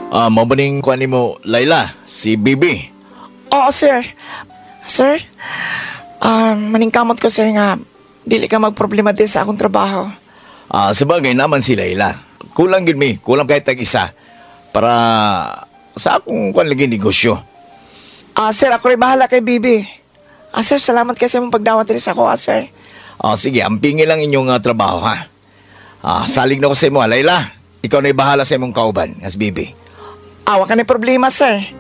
Mabaning kuha mo, Layla, si Bibi. Oo, sir. Sir, maningkamot ko, sir, nga dili ka magproblema din sa akong trabaho. Sabagay naman si Layla. Kulang yun kulang kahit tag-isa. Para sa akong kuha lagi negosyo. Sir, ako rin bahala kay Bibi. Sir, salamat kasi mong pagdawat rin sa ako, sir. Sige, ampingi lang inyong trabaho, ha? Salig na ko sa imo, Layla. Ikaw na'y bahala sa imong kauban, as Bibi. Awa ka na problema, sir.